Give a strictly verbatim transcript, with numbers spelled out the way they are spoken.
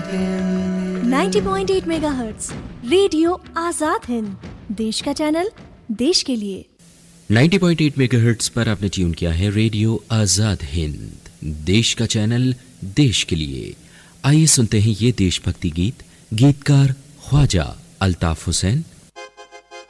नब्बे पॉइंट आठ megahertz radio Azad Hind, देश का चैनल, देश के लिए। नब्बे पॉइंट आठ मेगाहर्ट्ज पर आपने ट्यून किया है रेडियो आजाद हिंद, देश का चैनल, देश के लिए। आइए सुनते हैं ये देशभक्ति गीत। गीतकार ख्वाजा अल्ताफ हुसैन,